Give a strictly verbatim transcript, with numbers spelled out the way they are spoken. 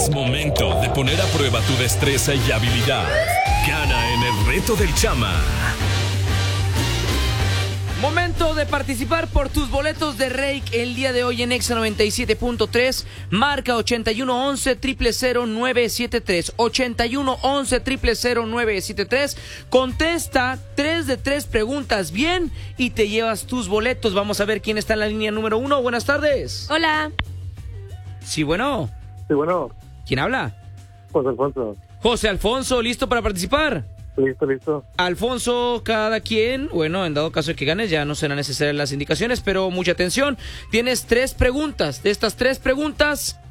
Es momento de poner a prueba tu destreza y habilidad. Gana en el reto del Chama. Momento de participar por tus boletos de Reik el día de hoy en Exa noventa y siete punto tres. Marca ochenta y uno once, cero cero cero, nueve siete tres. ochenta y uno once, cero cero cero, nueve siete tres. Contesta tres de tres preguntas bien y te llevas tus boletos. Vamos a ver quién está en la línea número uno. Buenas tardes. Hola. Sí, bueno. Sí, bueno. ¿Quién habla? José Alfonso. José Alfonso, ¿listo para participar? Listo, listo. Alfonso, cada quien, bueno, en dado caso de que ganes ya no serán necesarias las indicaciones, pero mucha atención. Tienes tres preguntas. De estas tres preguntas,